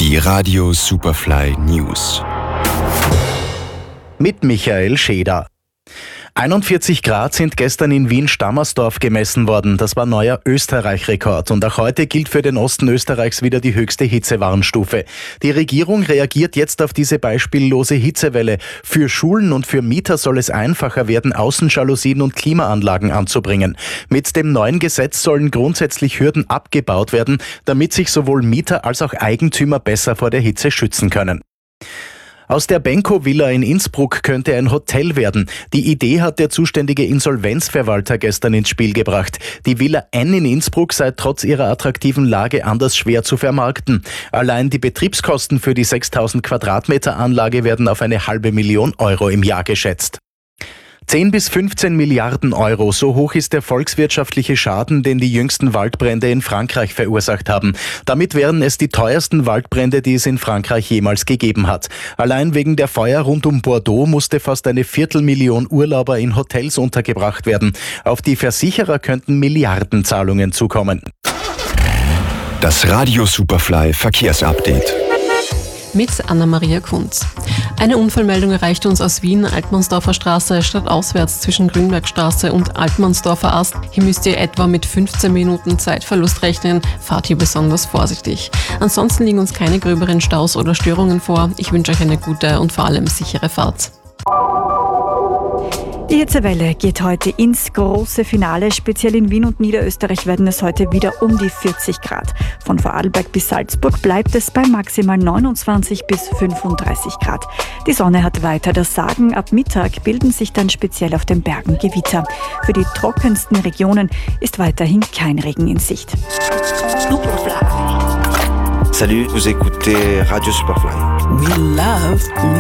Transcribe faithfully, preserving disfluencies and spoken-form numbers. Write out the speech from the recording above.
Die Radio Superfly News. Mit Michael Scheder. einundvierzig Grad sind gestern in Wien-Stammersdorf gemessen worden. Das war neuer Österreich-Rekord. Und auch heute gilt für den Osten Österreichs wieder die höchste Hitzewarnstufe. Die Regierung reagiert jetzt auf diese beispiellose Hitzewelle. Für Schulen und für Mieter soll es einfacher werden, Außenjalousien und Klimaanlagen anzubringen. Mit dem neuen Gesetz sollen grundsätzlich Hürden abgebaut werden, damit sich sowohl Mieter als auch Eigentümer besser vor der Hitze schützen können. Aus der Benko-Villa in Innsbruck könnte ein Hotel werden. Die Idee hat der zuständige Insolvenzverwalter gestern ins Spiel gebracht. Die Villa N in Innsbruck sei trotz ihrer attraktiven Lage anders schwer zu vermarkten. Allein die Betriebskosten für die sechstausend Quadratmeter Anlage werden auf eine halbe Million Euro im Jahr geschätzt. zehn bis fünfzehn Milliarden Euro, so hoch ist der volkswirtschaftliche Schaden, den die jüngsten Waldbrände in Frankreich verursacht haben. Damit wären es die teuersten Waldbrände, die es in Frankreich jemals gegeben hat. Allein wegen der Feuer rund um Bordeaux musste fast eine Viertelmillion Urlauber in Hotels untergebracht werden. Auf die Versicherer könnten Milliardenzahlungen zukommen. Das Radio Superfly Verkehrsupdate. Mit Anna-Maria Kunz. Eine Unfallmeldung erreichte uns aus Wien, Altmannsdorfer Straße, stadtauswärts zwischen Grünbergstraße und Altmannsdorfer Ast. Hier müsst ihr etwa mit fünfzehn Minuten Zeitverlust rechnen. Fahrt hier besonders vorsichtig. Ansonsten liegen uns keine gröberen Staus oder Störungen vor. Ich wünsche euch eine gute und vor allem sichere Fahrt. Die Hitzewelle geht heute ins große Finale. Speziell in Wien und Niederösterreich werden es heute wieder um die vierzig Grad. Von Vorarlberg bis Salzburg bleibt es bei maximal neunundzwanzig bis fünfunddreißig Grad. Die Sonne hat weiter das Sagen. Ab Mittag bilden sich dann speziell auf den Bergen Gewitter. Für die trockensten Regionen ist weiterhin kein Regen in Sicht. Salut, vous écoutez Radio Superfly. We love